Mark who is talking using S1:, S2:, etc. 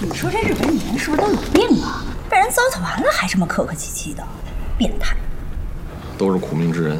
S1: 你说这日本女人是不是都有病啊？被人糟蹋完了还这么客客气气的，变态！
S2: 都是苦命之人。